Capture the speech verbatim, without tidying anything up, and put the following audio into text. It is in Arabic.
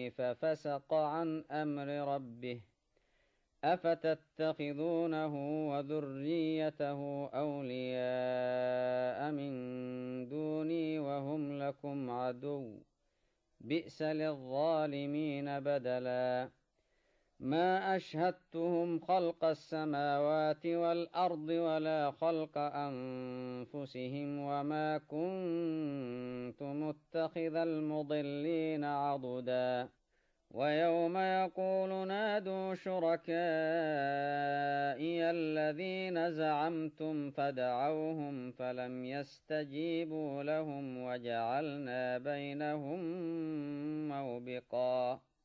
ففسق عن أمر ربه أفتتخذونه وذريته أولياء من دوني وهم لكم عدو بئس للظالمين بدلا ما أشهدتهم خلق السماوات والأرض ولا خلق أنفسهم وما كنت متخذ المضلين عضدا ويوم يقول نادوا شركائي الذين زعمتم فدعوهم فلم يستجيبوا لهم وجعلنا بينهم موبقا